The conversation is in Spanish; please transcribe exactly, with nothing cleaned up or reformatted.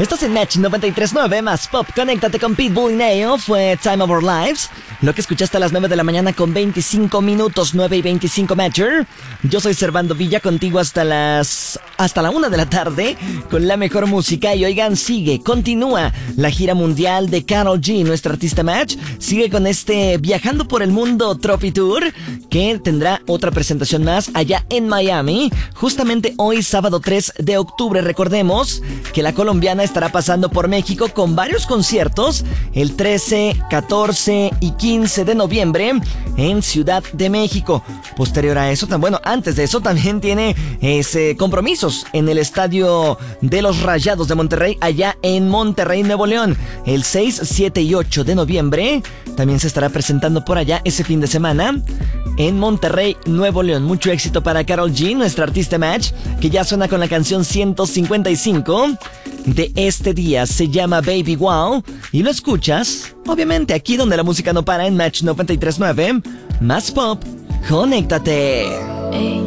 Estás en Match noventa y tres punto nueve más Pop. Conéctate con Pitbull y Neo. Fue Time of Our Lives. Lo que escuchaste a las nueve de la mañana con veinticinco minutos, nueve y veinticinco Matcher. Yo soy Servando Villa, contigo hasta las... hasta la una de la tarde con la mejor música. Y oigan, sigue, continúa la gira mundial de Karol G, nuestra artista Match. Sigue con este Viajando por el Mundo Tropi Tour, que tendrá otra presentación más allá en Miami. Justamente hoy, sábado tres de octubre, recordemos que la colombiana estará pasando por México con varios conciertos el trece, catorce y quince de noviembre en Ciudad de México. Posterior a eso, tan bueno, antes de eso también tiene ese compromisos en el estadio de los Rayados de Monterrey, allá en Monterrey, Nuevo León. El seis, siete y ocho de noviembre también se estará presentando por allá ese fin de semana en Monterrey, Nuevo León. Mucho éxito para Karol G, nuestra artista Match, que ya suena con la canción ciento cincuenta y cinco de este día. Se llama Baby Wow y lo escuchas, obviamente, aquí donde la música no para, en Match noventa y tres punto nueve. Más Pop, conéctate.